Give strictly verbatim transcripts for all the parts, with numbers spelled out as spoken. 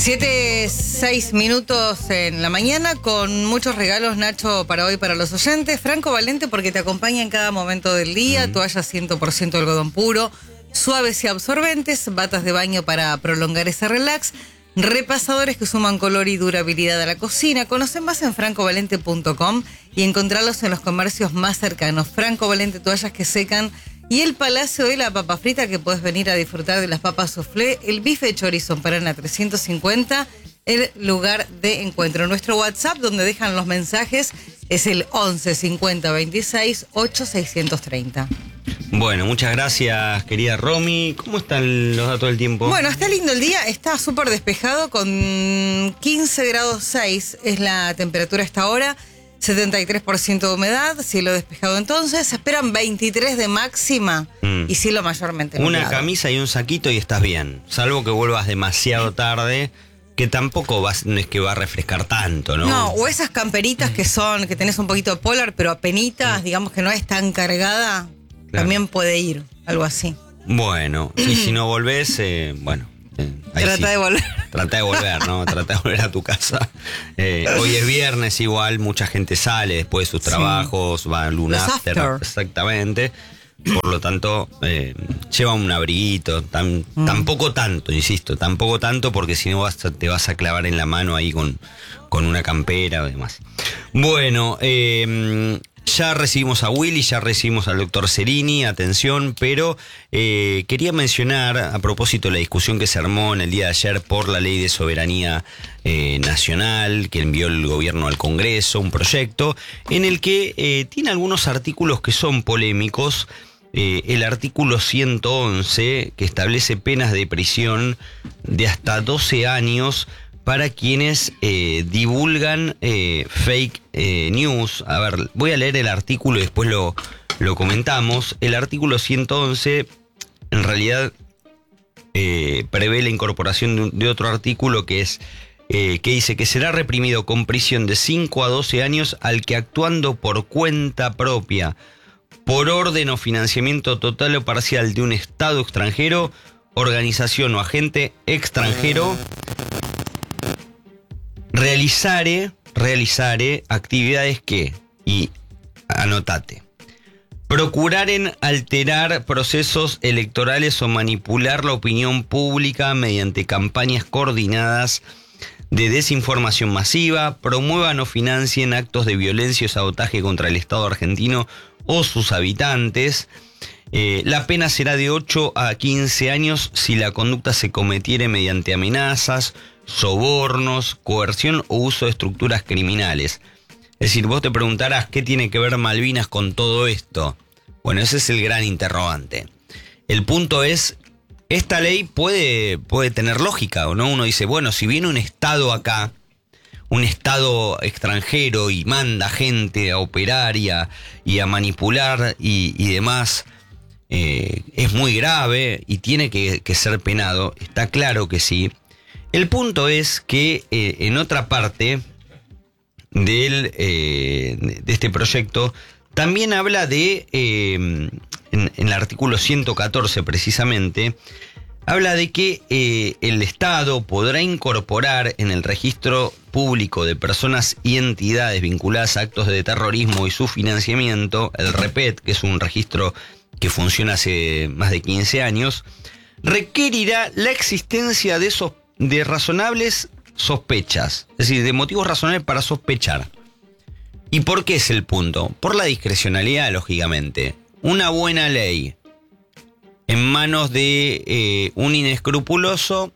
Siete, seis minutos en la mañana con muchos regalos, Nacho, para hoy para los oyentes. Franco Valente, porque te acompaña en cada momento del día. Mm. Toallas cien por ciento algodón puro, suaves y absorbentes, batas de baño para prolongar ese relax, repasadores que suman color y durabilidad a la cocina. Conocen más en franco valente punto com y encontrarlos en los comercios más cercanos. Franco Valente, toallas que secan. Y el Palacio de la Papa Frita, que puedes venir a disfrutar de las papas soufflé, el bife de chorizo en Paraná trescientos cincuenta, el lugar de encuentro. Nuestro WhatsApp, donde dejan los mensajes, es el once cincuenta veintiséis ocho seiscientos treinta. Bueno, muchas gracias, querida Romy. ¿Cómo están los datos del tiempo? Bueno, está lindo el día, está súper despejado, con quince grados seis es la temperatura a esta hora. setenta y tres por ciento de humedad, cielo despejado entonces. Se esperan veintitrés de máxima mm. y cielo mayormente nublado. Una camisa y un saquito y estás bien. Salvo que vuelvas demasiado tarde, que tampoco vas, no es que va a refrescar tanto, ¿no? No, o esas camperitas que son, que tenés un poquito de polar, pero apenitas, mm. digamos que no es tan cargada, claro. También puede ir, algo así. Bueno, y si no volvés, eh, bueno. Eh, Trata sí. de volver. Trata de volver, ¿no? Trata de volver a tu casa. Eh, hoy es viernes, igual, mucha gente sale después de sus trabajos, sí. Va a un after, after. Exactamente. Por lo tanto, eh, lleva un abriguito. Tan, mm. Tampoco tanto, insisto, tampoco tanto, porque si no vas a, te vas a clavar en la mano ahí con, con una campera o demás. Bueno, eh. Ya recibimos a Willy, ya recibimos al doctor Cerini, atención, pero eh, quería mencionar, a propósito de la discusión que se armó en el día de ayer por la Ley de Soberanía eh, Nacional, que envió el gobierno al Congreso, un proyecto en el que eh, tiene algunos artículos que son polémicos. Eh, el artículo ciento once, que establece penas de prisión de hasta doce años para quienes eh, divulgan eh, fake eh, news. A ver, voy a leer el artículo y después lo, lo comentamos. El artículo ciento once, en realidad, eh, prevé la incorporación de, un, de otro artículo que es eh, que dice que será reprimido con prisión de cinco a doce años al que, actuando por cuenta propia, por orden o financiamiento total o parcial de un Estado extranjero, organización o agente extranjero, Realizare, realizare actividades que, y anotate, procuraren alterar procesos electorales o manipular la opinión pública mediante campañas coordinadas de desinformación masiva, promuevan o financien actos de violencia o sabotaje contra el Estado argentino o sus habitantes. Eh, la pena será de ocho a quince años si la conducta se cometiere mediante amenazas, sobornos, coerción o uso de estructuras criminales. Es decir, vos te preguntarás qué tiene que ver Malvinas con todo esto. Bueno, ese es el gran interrogante. El punto es, esta ley puede, puede tener lógica, ¿o no? Uno dice, bueno, si viene un Estado acá, un Estado extranjero y manda gente a operar y a, y a manipular y, y demás, eh, es muy grave y tiene que, que ser penado. Está claro que sí. El punto es que eh, en otra parte del, eh, de este proyecto también habla de, eh, en, en el artículo ciento catorce precisamente, habla de que eh, el Estado podrá incorporar en el registro público de personas y entidades vinculadas a actos de terrorismo y su financiamiento, el REPET, que es un registro que funciona hace más de quince años, requerirá la existencia de esos de razonables sospechas, es decir, de motivos razonables para sospechar. ¿Y por qué es el punto? Por la discrecionalidad, lógicamente. Una buena ley en manos de eh, un inescrupuloso,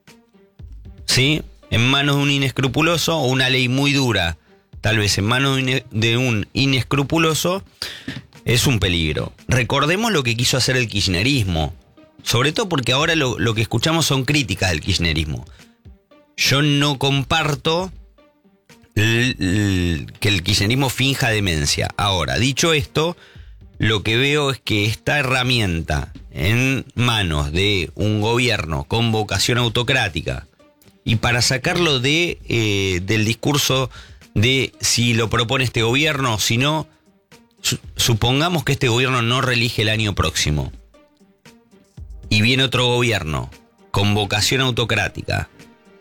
¿sí? En manos de un inescrupuloso, o una ley muy dura, tal vez en manos de un inescrupuloso, es un peligro. Recordemos lo que quiso hacer el kirchnerismo. Sobre todo porque ahora lo, lo que escuchamos son críticas del kirchnerismo. Yo no comparto el, el, que el kirchnerismo finja demencia. Ahora, dicho esto, lo que veo es que esta herramienta en manos de un gobierno con vocación autocrática, y para sacarlo de, eh, del discurso de si lo propone este gobierno o si no, su, supongamos que este gobierno no reelige el año próximo. Y viene otro gobierno con vocación autocrática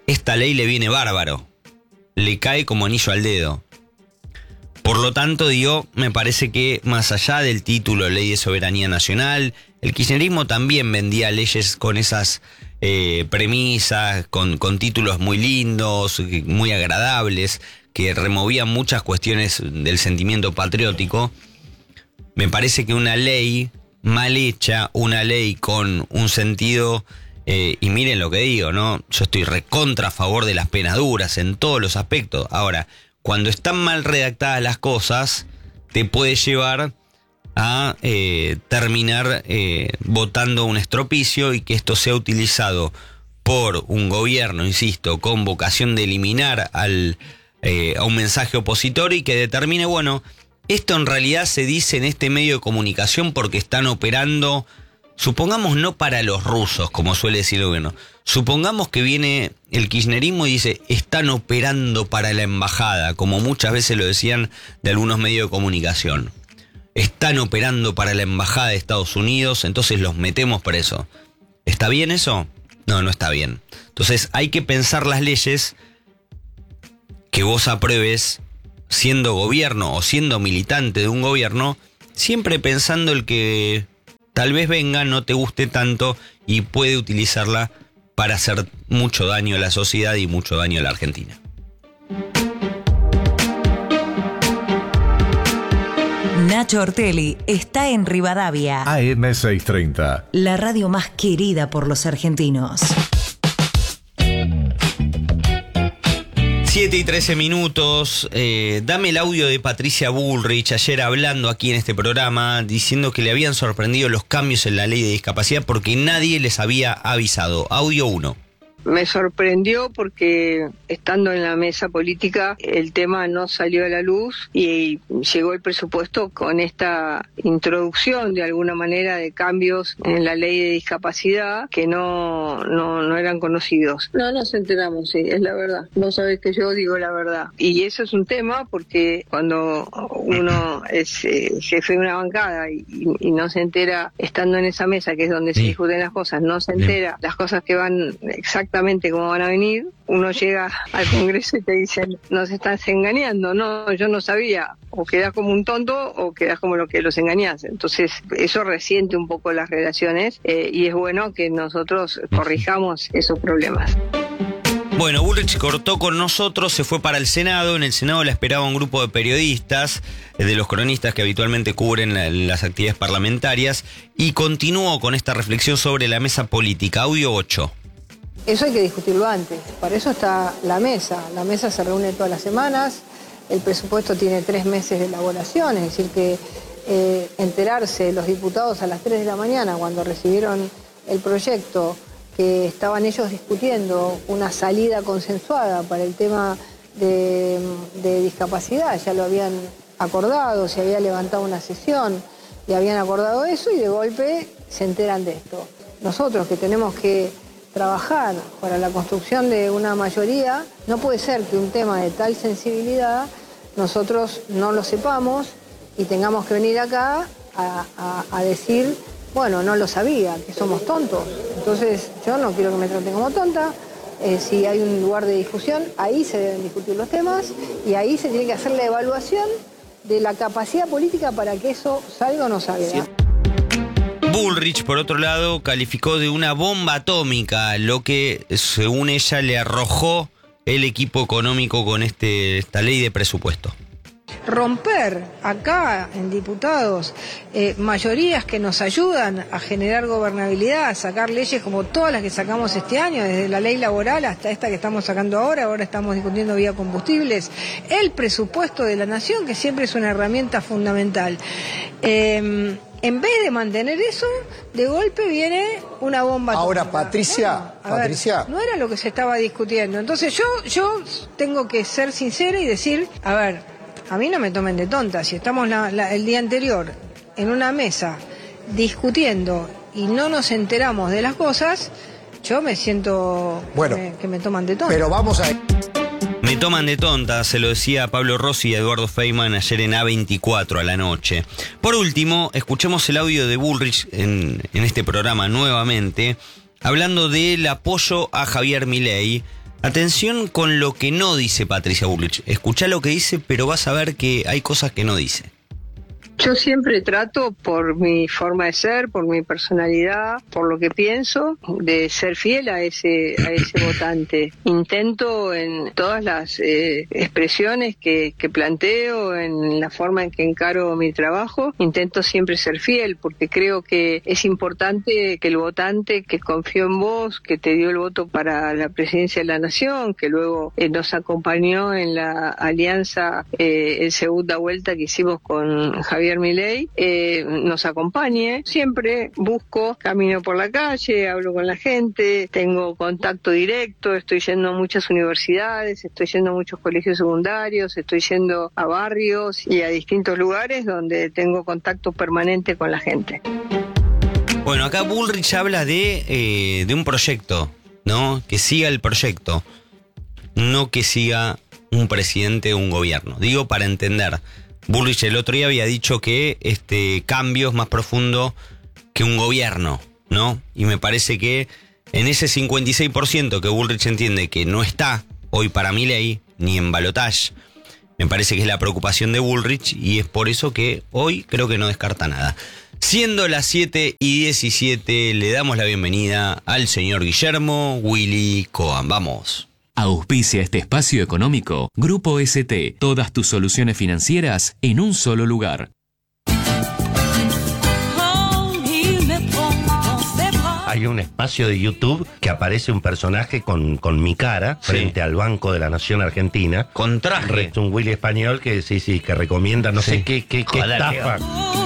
esta ley le viene bárbaro, le cae como anillo al dedo. Por lo tanto, digo, me parece que más allá del título Ley de Soberanía Nacional, el kirchnerismo también vendía leyes con esas eh, premisas, con, con títulos muy lindos, muy agradables, que removían muchas cuestiones del sentimiento patriótico. Me parece que una ley mal hecha, una ley con un sentido, eh, y miren lo que digo, ¿no? Yo estoy recontra a favor de las penas duras en todos los aspectos. Ahora, cuando están mal redactadas las cosas, te puede llevar a eh, terminar eh, votando un estropicio y que esto sea utilizado por un gobierno, insisto, con vocación de eliminar al, eh, a un mensaje opositor y que determine, bueno, esto en realidad se dice en este medio de comunicación porque están operando, supongamos no para los rusos, como suele decir el gobierno, supongamos que viene el kirchnerismo y dice, están operando para la embajada, como muchas veces lo decían de algunos medios de comunicación. Están operando para la embajada de Estados Unidos, entonces los metemos preso. ¿Está bien eso? No, no está bien. Entonces hay que pensar las leyes que vos apruebes siendo gobierno o siendo militante de un gobierno, siempre pensando el que tal vez venga, no te guste tanto y puede utilizarla para hacer mucho daño a la sociedad y mucho daño a la Argentina. Nacho Ortelli está en Rivadavia. A M seiscientos treinta. La radio más querida por los argentinos. siete y trece minutos. Eh, dame el audio de Patricia Bullrich ayer hablando aquí en este programa, diciendo que le habían sorprendido los cambios en la ley de discapacidad porque nadie les había avisado. Audio uno. Me sorprendió porque estando en la mesa política el tema no salió a la luz y llegó el presupuesto con esta introducción de alguna manera de cambios en la ley de discapacidad que no, no, no eran conocidos. No nos enteramos, sí, es la verdad. Vos sabés que yo digo la verdad. Y eso es un tema porque cuando uno es eh, jefe de una bancada y, y no se entera estando en esa mesa, que es donde se discuten las cosas, no se entera las cosas que van exactamente cómo van a venir, uno llega al Congreso y te dicen, nos estás engañando, no, yo no sabía, o quedás como un tonto o quedás como lo que los engañás. Entonces eso resiente un poco las relaciones eh, y es bueno que nosotros corrijamos esos problemas. Bueno, Bullrich cortó con nosotros, se fue para el Senado. En el Senado la esperaba un grupo de periodistas, de los cronistas que habitualmente cubren la, las actividades parlamentarias, y continuó con esta reflexión sobre la mesa política. Audio ocho. Eso hay que discutirlo antes, para eso está la mesa. La mesa se reúne todas las semanas, el presupuesto tiene tres meses de elaboración, es decir que eh, enterarse los diputados a las tres de la mañana cuando recibieron el proyecto, que estaban ellos discutiendo una salida consensuada para el tema de, de discapacidad, ya lo habían acordado, se había levantado una sesión y habían acordado eso y de golpe se enteran de esto. Nosotros que tenemos que trabajar para la construcción de una mayoría, no puede ser que un tema de tal sensibilidad nosotros no lo sepamos y tengamos que venir acá a, a, a decir, bueno, no lo sabía, que somos tontos. Entonces yo no quiero que me traten como tonta, eh, si hay un lugar de discusión, ahí se deben discutir los temas y ahí se tiene que hacer la evaluación de la capacidad política para que eso salga o no salga. Sí. Bullrich, por otro lado, calificó de una bomba atómica lo que, según ella, le arrojó el equipo económico con este, esta ley de presupuesto. Romper acá en diputados eh, mayorías que nos ayudan a generar gobernabilidad, a sacar leyes como todas las que sacamos este año, desde la ley laboral hasta esta que estamos sacando ahora, ahora estamos discutiendo vía combustibles, el presupuesto de la nación, que siempre es una herramienta fundamental. Eh, En vez de mantener eso, de golpe viene una bomba. Ahora, atómica. Patricia, bueno, Patricia. Ver, no era lo que se estaba discutiendo. Entonces yo, yo tengo que ser sincera y decir, a ver, a mí no me tomen de tonta. Si estamos la, la, el día anterior en una mesa discutiendo y no nos enteramos de las cosas, yo me siento bueno, que, me, que me toman de tonta. Pero vamos a... Me toman de tonta, se lo decía Pablo Rossi y Eduardo Feynman ayer en A veinticuatro a la noche. Por último, escuchemos el audio de Bullrich en, en este programa nuevamente, hablando del apoyo a Javier Milei, Atención con lo que no dice Patricia Bullrich. Escuchá lo que dice, pero vas a ver que hay cosas que no dice. Yo siempre trato, por mi forma de ser, por mi personalidad, por lo que pienso, de ser fiel a ese a ese votante. Intento en todas las eh, expresiones que, que planteo, en la forma en que encaro mi trabajo, intento siempre ser fiel, porque creo que es importante que el votante que confió en vos, que te dio el voto para la presidencia de la Nación, que luego eh, nos acompañó en la alianza eh, en segunda vuelta que hicimos con Javier Milei, eh, nos acompañe. Siempre busco, camino por la calle, hablo con la gente, tengo contacto directo, estoy yendo a muchas universidades, estoy yendo a muchos colegios secundarios, estoy yendo a barrios y a distintos lugares donde tengo contacto permanente con la gente. Bueno, acá Bullrich habla de, eh, de un proyecto, ¿no? Que siga el proyecto, no que siga un presidente o un gobierno. Digo, para entender. Bullrich el otro día había dicho que este cambio es más profundo que un gobierno, ¿no? Y me parece que en ese cincuenta y seis por ciento que Bullrich entiende que no está hoy para Milei, ni en balotaje, me parece que es la preocupación de Bullrich y es por eso que hoy creo que no descarta nada. Siendo las siete y diecisiete, le damos la bienvenida al señor Guillermo Willy Cohen. Vamos. Auspicia este espacio económico Grupo S T. Todas tus soluciones financieras en un solo lugar. Hay un espacio de YouTube que aparece un personaje con, con mi cara frente sí. al Banco de la Nación Argentina. Con traje. Un Willy español que sí, sí, que recomienda no sí. sé qué, qué, qué estafa.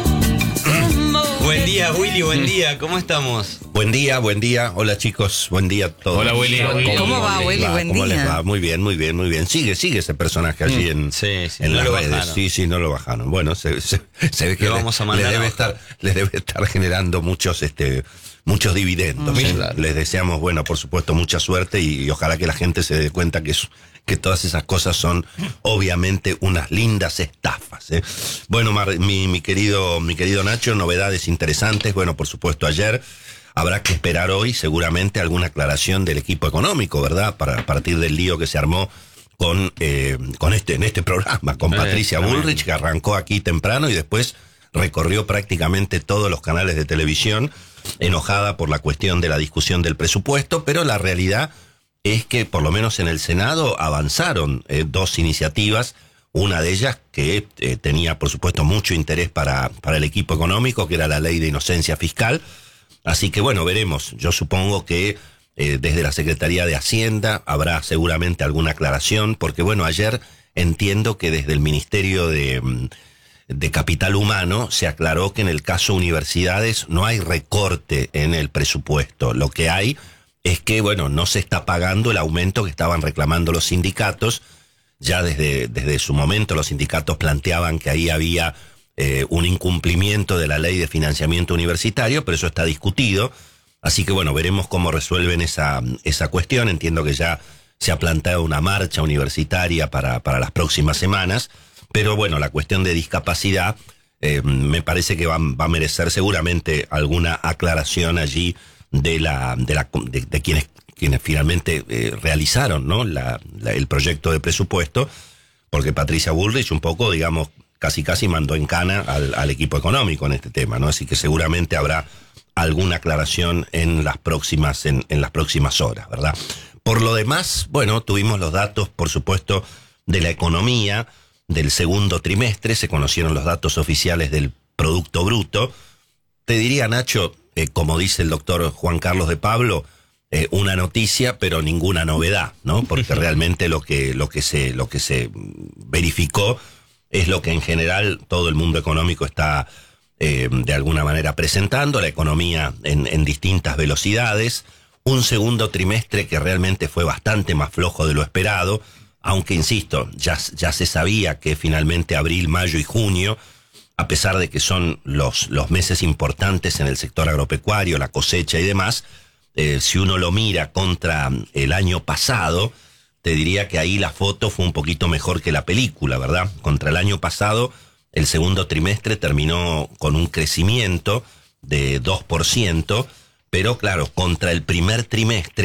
Buen día, Willy, buen día. ¿Cómo estamos? Buen día, buen día. Hola, chicos. Buen día a todos. Hola, Willy. ¿Cómo, ¿Cómo va, Willy? Va? Buen ¿Cómo día. les va? Muy bien, muy bien, muy bien. Sigue, sigue ese personaje allí en, mm, sí, sí, en no las lo redes. bajaron. Sí, sí, no lo bajaron. Bueno, se, se, se ve que le le, vamos a mandar les, debe a estar, les debe estar generando muchos, este, muchos dividendos. Mm. ¿eh? Claro. Les deseamos, bueno, por supuesto, mucha suerte y, y ojalá que la gente se dé cuenta que es... que todas esas cosas son obviamente unas lindas estafas, ¿eh? Bueno, Mar, mi, mi querido mi querido Nacho, novedades interesantes. Bueno, por supuesto, ayer habrá que esperar hoy seguramente alguna aclaración del equipo económico, ¿verdad? Para a partir del lío que se armó con eh, con este en este programa, con eh, Patricia también. Bullrich, que arrancó aquí temprano y después recorrió prácticamente todos los canales de televisión, enojada por la cuestión de la discusión del presupuesto, pero la realidad es que por lo menos en el Senado avanzaron eh, dos iniciativas, una de ellas que eh, tenía por supuesto mucho interés para, para el equipo económico, que era la ley de inocencia fiscal. Así que bueno, veremos. Yo supongo que eh, desde la Secretaría de Hacienda habrá seguramente alguna aclaración, porque bueno, ayer entiendo que desde el Ministerio de, de Capital Humano se aclaró que en el caso universidades no hay recorte en el presupuesto. Lo que hay es que, bueno, no se está pagando el aumento que estaban reclamando los sindicatos. Ya desde, desde su momento los sindicatos planteaban que ahí había eh, un incumplimiento de la ley de financiamiento universitario, pero eso está discutido. Así que, bueno, veremos cómo resuelven esa, esa cuestión. Entiendo que ya se ha planteado una marcha universitaria para, para las próximas semanas. Pero, bueno, la cuestión de discapacidad eh, me parece que va, va a merecer seguramente alguna aclaración allí de la de la de, de quienes quienes finalmente eh, realizaron, ¿no? La, la, el proyecto de presupuesto, porque Patricia Bullrich un poco, digamos, casi casi mandó en cana al, al equipo económico en este tema, ¿no? Así que seguramente habrá alguna aclaración en las próximas en, en las próximas horas, ¿verdad? Por lo demás, bueno, tuvimos los datos, por supuesto, de la economía del segundo trimestre, se conocieron los datos oficiales del Producto Bruto. Te diría, Nacho, Eh, como dice el doctor Juan Carlos de Pablo, eh, una noticia pero ninguna novedad, ¿no? Porque realmente lo que lo que se lo que se verificó es lo que en general todo el mundo económico está eh, de alguna manera presentando, la economía en, en distintas velocidades, un segundo trimestre que realmente fue bastante más flojo de lo esperado, aunque insisto, ya, ya se sabía que finalmente abril, mayo y junio, a pesar de que son los, los meses importantes en el sector agropecuario, la cosecha y demás, eh, si uno lo mira contra el año pasado, te diría que ahí la foto fue un poquito mejor que la película, ¿verdad? Contra el año pasado, el segundo trimestre terminó con un crecimiento de dos por ciento, pero claro, contra el primer trimestre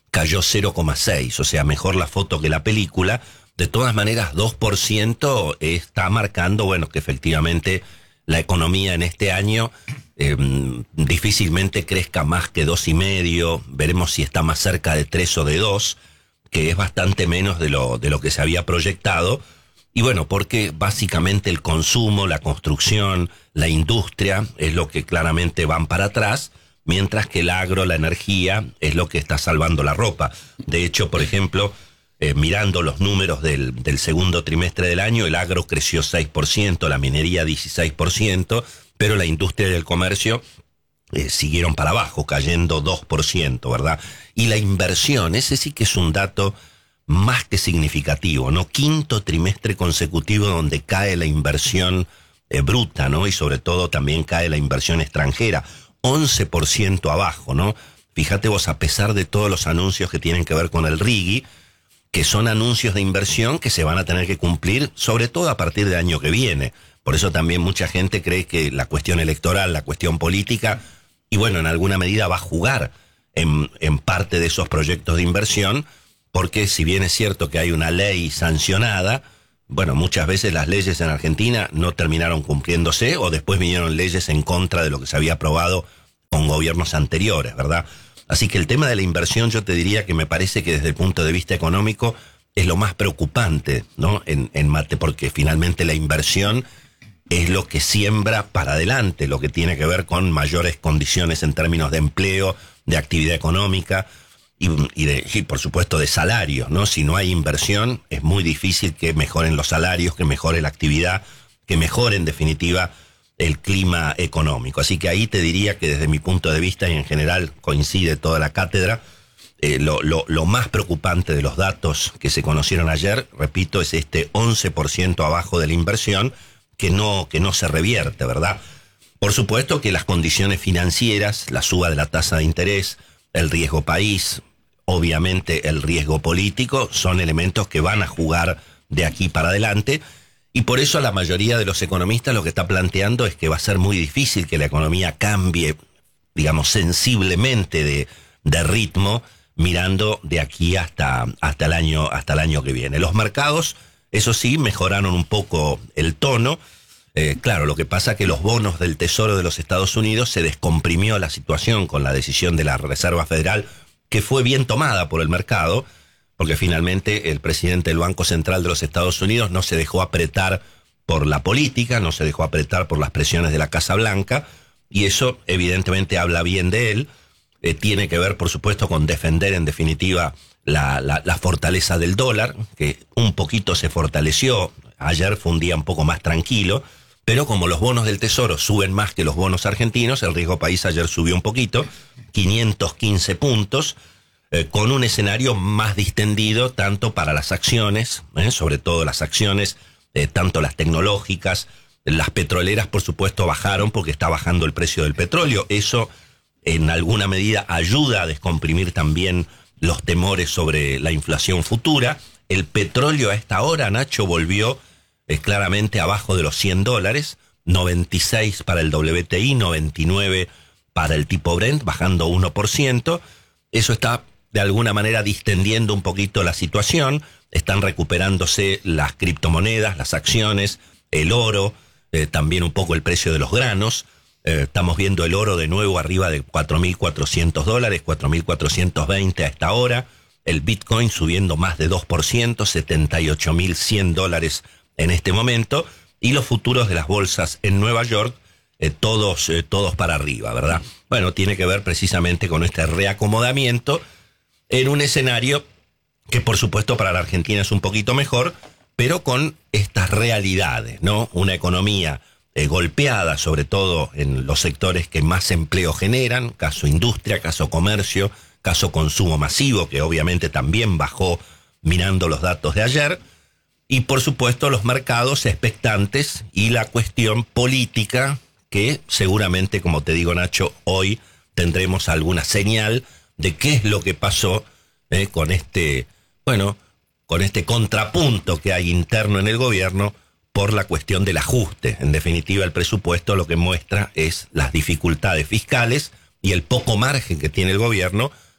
cayó cero coma seis, o sea, mejor la foto que la película. De todas maneras, dos por ciento está marcando, bueno, que efectivamente la economía en este año eh, difícilmente crezca más que dos y medio. Veremos si está más cerca de tres o de dos, que es bastante menos de lo, de lo que se había proyectado. Y bueno, porque básicamente el consumo, la construcción, la industria es lo que claramente van para atrás, mientras que el agro, la energía, es lo que está salvando la ropa. De hecho, por ejemplo, eh, mirando los números del, del segundo trimestre del año, el agro creció seis por ciento, la minería dieciséis por ciento, pero la industria y el comercio eh, siguieron para abajo, cayendo dos por ciento, ¿verdad? Y la inversión, ese sí que es un dato más que significativo, ¿no? Quinto trimestre consecutivo donde cae la inversión eh, bruta, ¿no? Y sobre todo también cae la inversión extranjera, once por ciento abajo, ¿no? Fíjate vos, a pesar de todos los anuncios que tienen que ver con el RIGI, que son anuncios de inversión que se van a tener que cumplir, sobre todo a partir del año que viene. Por eso también mucha gente cree que la cuestión electoral, la cuestión política, y bueno, en alguna medida va a jugar en, en parte de esos proyectos de inversión, porque si bien es cierto que hay una ley sancionada, bueno, muchas veces las leyes en Argentina no terminaron cumpliéndose, o después vinieron leyes en contra de lo que se había aprobado con gobiernos anteriores, ¿verdad? Así que el tema de la inversión, yo te diría que me parece que desde el punto de vista económico es lo más preocupante, ¿no? En, en mate, porque finalmente la inversión es lo que siembra para adelante, lo que tiene que ver con mayores condiciones en términos de empleo, de actividad económica y, y, de, y por supuesto de salarios, ¿no? Si no hay inversión, es muy difícil que mejoren los salarios, que mejore la actividad, que mejore en definitiva el clima económico. Así que ahí te diría que desde mi punto de vista, y en general coincide toda la cátedra, eh, lo, lo, lo más preocupante de los datos que se conocieron ayer, repito, es este once por ciento abajo de la inversión, que no, que no se revierte, ¿verdad? Por supuesto que las condiciones financieras, la suba de la tasa de interés, el riesgo país, obviamente el riesgo político, son elementos que van a jugar de aquí para adelante. Y por eso la mayoría de los economistas lo que está planteando es que va a ser muy difícil que la economía cambie, digamos, sensiblemente de, de ritmo, mirando de aquí hasta, hasta, el año, hasta el año que viene. Los mercados, eso sí, mejoraron un poco el tono. Eh, claro, lo que pasa es que los bonos del Tesoro de los Estados Unidos se descomprimió la situación con la decisión de la Reserva Federal, que fue bien tomada por el mercado, porque finalmente el presidente del Banco Central de los Estados Unidos no se dejó apretar por la política, no se dejó apretar por las presiones de la Casa Blanca, y eso evidentemente habla bien de él. Eh, tiene que ver, por supuesto, con defender en definitiva la, la, la fortaleza del dólar, que un poquito se fortaleció. Ayer fue un día un poco más tranquilo, pero como los bonos del Tesoro suben más que los bonos argentinos, el riesgo país ayer subió un poquito, quinientos quince puntos, Eh, con un escenario más distendido tanto para las acciones, eh, sobre todo las acciones, eh, tanto las tecnológicas, las petroleras por supuesto bajaron porque está bajando el precio del petróleo. Eso en alguna medida ayuda a descomprimir también los temores sobre la inflación futura. El petróleo a esta hora, Nacho, volvió eh, claramente abajo de los cien dólares, noventa y seis para el W T I, noventa y nueve para el tipo Brent, bajando uno por ciento. Eso está de alguna manera distendiendo un poquito la situación. Están recuperándose las criptomonedas, las acciones, el oro, eh, también un poco el precio de los granos. Eh, estamos viendo el oro de nuevo arriba de cuatro mil cuatrocientos dólares, cuatro mil cuatrocientos veinte a esta hora. El Bitcoin subiendo más de dos por ciento, setenta y ocho mil cien dólares en este momento. Y los futuros de las bolsas en Nueva York, eh, todos, eh, todos para arriba, ¿verdad? Bueno, tiene que ver precisamente con este reacomodamiento en un escenario que por supuesto para la Argentina es un poquito mejor, pero con estas realidades, ¿no? Una economía eh, golpeada, sobre todo en los sectores que más empleo generan, caso industria, caso comercio, caso consumo masivo, que obviamente también bajó mirando los datos de ayer, y por supuesto los mercados expectantes y la cuestión política, que seguramente, como te digo, Nacho, hoy tendremos alguna señal de qué es lo que pasó eh, con este, bueno, con este contrapunto que hay interno en el gobierno por la cuestión del ajuste. En definitiva, el presupuesto lo que muestra es las dificultades fiscales y el poco margen que tiene el gobierno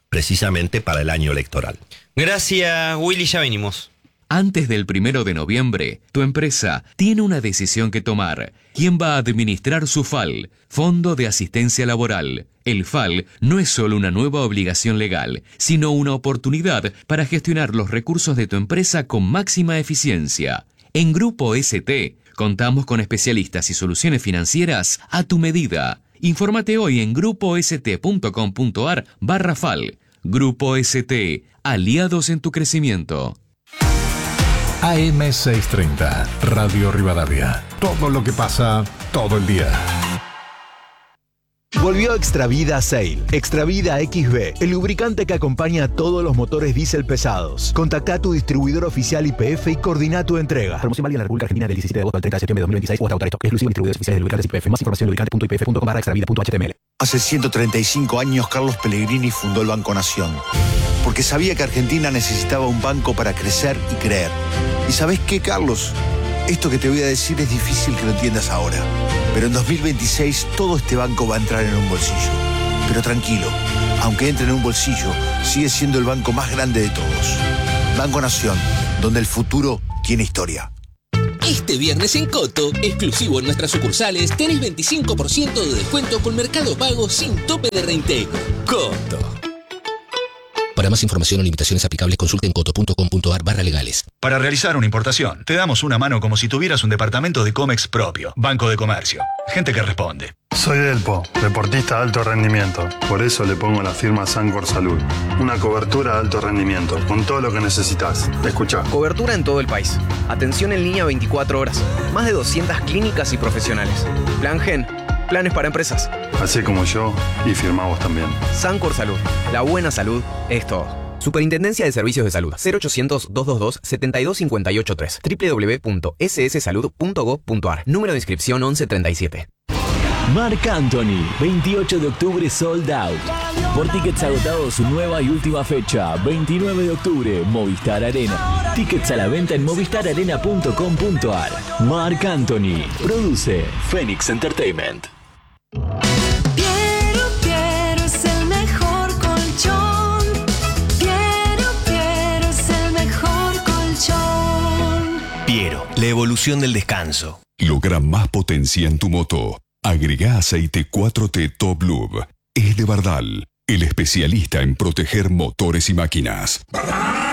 precisamente para el año electoral. Gracias, Willy, ya venimos. Antes del primero de noviembre, tu empresa tiene una decisión que tomar. ¿Quién va a administrar su F A L? Fondo de Asistencia Laboral. El F A L no es solo una nueva obligación legal, sino una oportunidad para gestionar los recursos de tu empresa con máxima eficiencia. En Grupo S T, contamos con especialistas y soluciones financieras a tu medida. Infórmate hoy en grupost.com.ar barra F A L. Grupo S T, aliados en tu crecimiento. A M seiscientos treinta, Radio Rivadavia. Todo lo que pasa, todo el día. Volvió Extravida Sail. Extravida X B, el lubricante que acompaña a todos los motores diésel pesados. Contacta a tu distribuidor oficial Y P F y coordina tu entrega. Promoción válida en la República Argentina del diecisiete de agosto al treinta de septiembre de dos mil veintiséis o hasta autorizado. Exclusivo distribuidores oficiales de lubricantes Y P F. Más información en lubricante punto i p f punto com barra extravida punto h t m l. Hace ciento treinta y cinco años Carlos Pellegrini fundó el Banco Nación, porque sabía que Argentina necesitaba un banco para crecer y creer. ¿Y sabés qué, Carlos? Esto que te voy a decir es difícil que lo entiendas ahora, pero en dos mil veintiséis todo este banco va a entrar en un bolsillo. Pero tranquilo, aunque entre en un bolsillo, sigue siendo el banco más grande de todos. Banco Nación, donde el futuro tiene historia. Este viernes en Coto, exclusivo en nuestras sucursales, tenés veinticinco por ciento de descuento con Mercado Pago sin tope de reintegro. Coto. Para más información o limitaciones aplicables, consulten coto punto com punto ar barra legales. Para realizar una importación, te damos una mano como si tuvieras un departamento de Comex propio. Banco de Comercio. Gente que responde. Soy Delpo, deportista de alto rendimiento. Por eso le pongo la firma Sancor Salud. Una cobertura de alto rendimiento, con todo lo que necesitas. Escucha. Cobertura en todo el país. Atención en línea veinticuatro horas. Más de doscientas clínicas y profesionales. Plan Gen. Planes para empresas. Así como yo, y firmamos también. Sancor Salud. La buena salud es todo. Superintendencia de Servicios de Salud. cero ochocientos, doscientos veintidós, setenta y dos cincuenta y ocho tres. doble u doble u doble u punto ese ese salud punto gob punto ar. Número de inscripción once treinta y siete. Marc Anthony, veintiocho de octubre sold out. Por tickets agotados, su nueva y última fecha, veintinueve de octubre, Movistar Arena. Tickets a la venta en movistar arena punto com punto ar. Marc Anthony, produce Phoenix Entertainment. Piero, Piero es el mejor colchón. Piero, Piero es el mejor colchón. Piero, la evolución del descanso. Logra más potencia en tu moto. Agrega aceite cuatro T Top Lube. Es de Bardal, el especialista en proteger motores y máquinas.